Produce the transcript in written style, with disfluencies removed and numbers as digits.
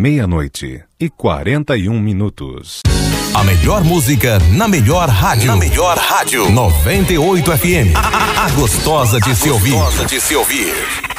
meia-noite e 41 minutos. A melhor música na melhor rádio. Na melhor rádio. 98 FM. A gostosa de se ouvir.